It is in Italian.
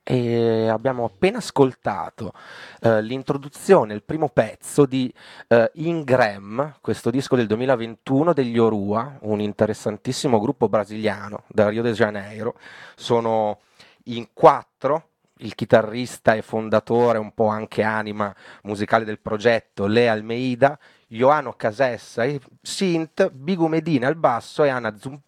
E abbiamo appena ascoltato l'introduzione, il primo pezzo di Ingram, questo disco del 2021 degli Orua, un interessantissimo gruppo brasiliano da Rio de Janeiro. Sono in quattro, il chitarrista e fondatore, un po' anche anima musicale del progetto, Lea Almeida, Ioano Casessa ai synth, Bigu Medina al basso e Anna